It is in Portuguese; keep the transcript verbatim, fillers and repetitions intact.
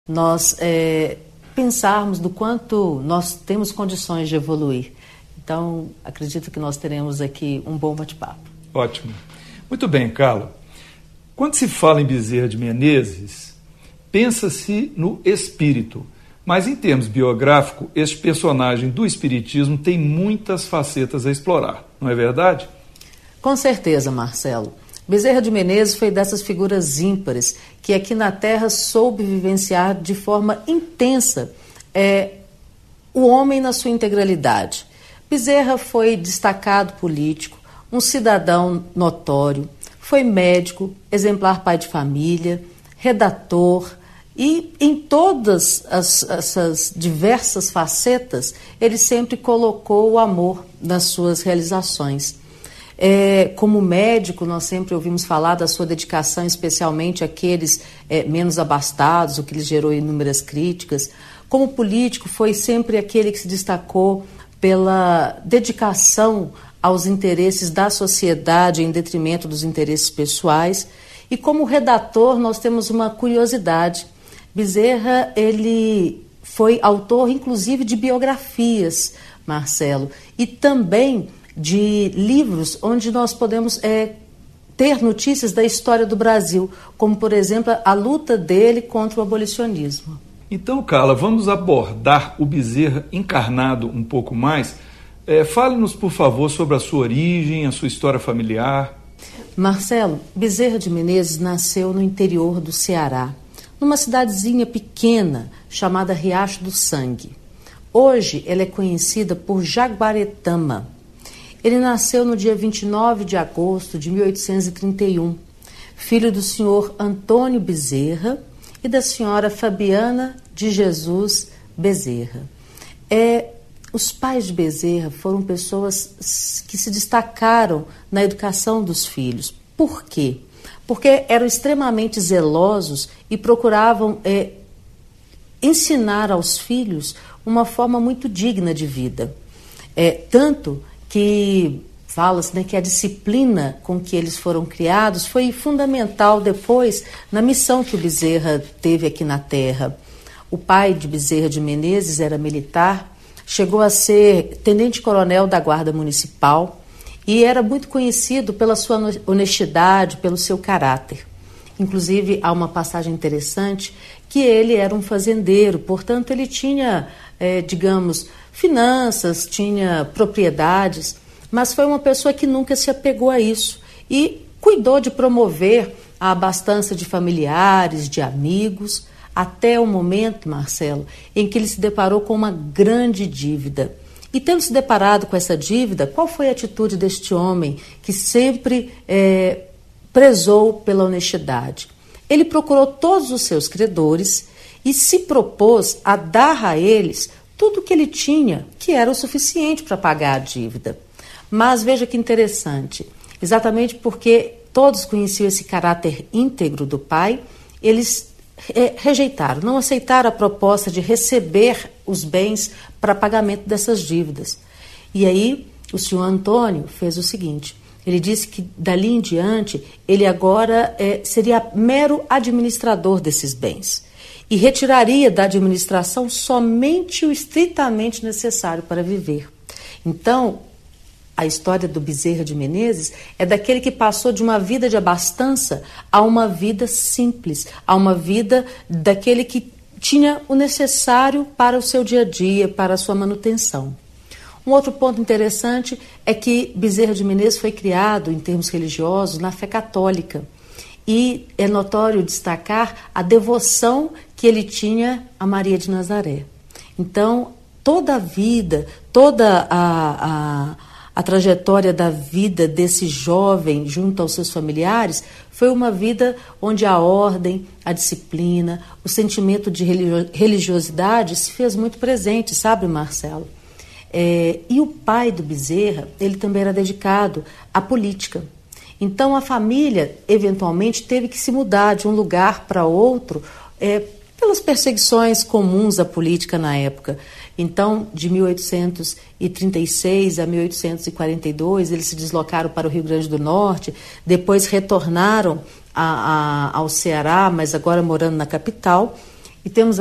nós é, pensarmos do quanto nós temos condições de evoluir. Então, acredito que nós teremos aqui um bom bate-papo. Ótimo. Muito bem, Carla. Quando se fala em Bezerra de Menezes, pensa-se no espírito. Mas, em termos biográficos, este personagem do espiritismo tem muitas facetas a explorar, não é verdade? Com certeza, Marcelo. Bezerra de Menezes foi dessas figuras ímpares que aqui na Terra soube vivenciar de forma intensa é, o homem na sua integralidade. Bezerra foi destacado político, um cidadão notório, foi médico, exemplar pai de família, redator, e em todas as, essas diversas facetas, ele sempre colocou o amor nas suas realizações. É, como médico, nós sempre ouvimos falar da sua dedicação, especialmente àqueles é, menos abastados, o que lhes gerou inúmeras críticas. Como político, foi sempre aquele que se destacou pela dedicação aos interesses da sociedade em detrimento dos interesses pessoais. E como redator, nós temos uma curiosidade. Bezerra, ele foi autor, inclusive, de biografias, Marcelo, e também de livros onde nós podemos é, ter notícias da história do Brasil, como, por exemplo, a luta dele contra o abolicionismo. Então, Carla, vamos abordar o Bezerra encarnado um pouco mais. É, fale-nos, por favor, sobre a sua origem, a sua história familiar. Marcelo, Bezerra de Menezes nasceu no interior do Ceará, numa cidadezinha pequena chamada Riacho do Sangue. Hoje ela é conhecida por Jaguaretama. Ele nasceu no dia vinte e nove de agosto de mil oitocentos e trinta e um, filho do senhor Antônio Bezerra e da senhora Fabiana de Jesus Bezerra. É, os pais de Bezerra foram pessoas que se destacaram na educação dos filhos. Por quê? Porque eram extremamente zelosos e procuravam é, ensinar aos filhos uma forma muito digna de vida. É, tanto que fala-se, né, que a disciplina com que eles foram criados foi fundamental depois na missão que o Bezerra teve aqui na Terra. O pai de Bezerra de Menezes era militar, chegou a ser tenente-coronel da Guarda Municipal e era muito conhecido pela sua honestidade, pelo seu caráter. Inclusive, há uma passagem interessante que ele era um fazendeiro, portanto, ele tinha, é, digamos, finanças, tinha propriedades, mas foi uma pessoa que nunca se apegou a isso e cuidou de promover a abastança de familiares, de amigos, até o momento, Marcelo, em que ele se deparou com uma grande dívida. E tendo se deparado com essa dívida, qual foi a atitude deste homem que sempre é, prezou pela honestidade? Ele procurou todos os seus credores e se propôs a dar a eles tudo o que ele tinha, que era o suficiente para pagar a dívida. Mas veja que interessante, exatamente porque todos conheciam esse caráter íntegro do pai, eles é, rejeitaram, não aceitaram a proposta de receber os bens para pagamento dessas dívidas. E aí o senhor Antônio fez o seguinte, ele disse que dali em diante ele agora é, seria mero administrador desses bens e retiraria da administração somente o estritamente necessário para viver. Então, a história do Bezerra de Menezes é daquele que passou de uma vida de abastança a uma vida simples, a uma vida daquele que tinha o necessário para o seu dia a dia, para a sua manutenção. Um outro ponto interessante é que Bezerra de Menezes foi criado, em termos religiosos, na fé católica. E é notório destacar a devoção que ele tinha a Maria de Nazaré. Então, toda a vida, toda a, a, a trajetória da vida desse jovem junto aos seus familiares foi uma vida onde a ordem, a disciplina, o sentimento de religiosidade se fez muito presente, sabe, Marcelo? É, e o pai do Bezerra, ele também era dedicado à política. Então a família, eventualmente, teve que se mudar de um lugar para outro é, pelas perseguições comuns à política na época. Então, de mil oitocentos e trinta e seis a mil oitocentos e quarenta e dois, eles se deslocaram para o Rio Grande do Norte, depois retornaram a, a, ao Ceará, mas agora morando na capital. E temos